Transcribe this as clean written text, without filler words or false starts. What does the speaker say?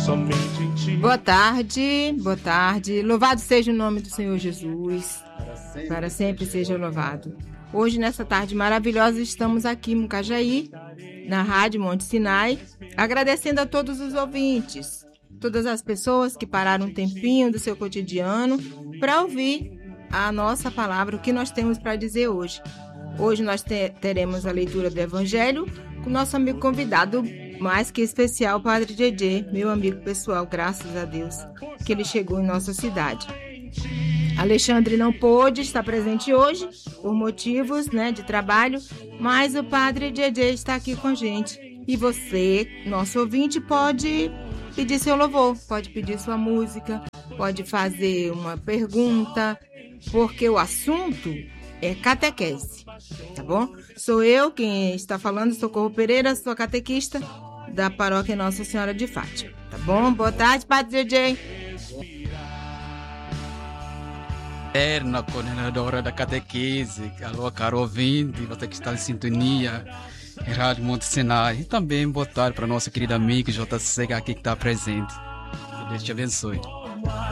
somente em ti. Boa tarde, boa tarde. Louvado seja o nome do Senhor Jesus. Para sempre seja louvado. Hoje, nessa tarde maravilhosa, estamos aqui em Mucajaí, na Rádio Monte Sinai, agradecendo a todos os ouvintes, todas as pessoas que pararam um tempinho do seu cotidiano para ouvir a nossa palavra, o que nós temos para dizer hoje. Hoje nós teremos a leitura do Evangelho com o nosso amigo convidado, mais que especial, Padre JJ, meu amigo pessoal, graças a Deus, que ele chegou em nossa cidade. Alexandre não pôde estar presente hoje, por motivos de trabalho, mas o Padre JJ está aqui com a gente. E você, nosso ouvinte, pode pedir seu louvor, pode pedir sua música, pode fazer uma pergunta, porque o assunto é catequese, tá bom? Sou eu quem está falando, Socorro Pereira, sou catequista da paróquia Nossa Senhora de Fátima, tá bom? Boa tarde, Padre JJ. Eterna coordenadora da catequese, alô, caro ouvinte, você que está em sintonia, Rádio Monte Sinai, e também boa tarde para nossa querida amiga JC aqui que está presente. Que Deus te abençoe.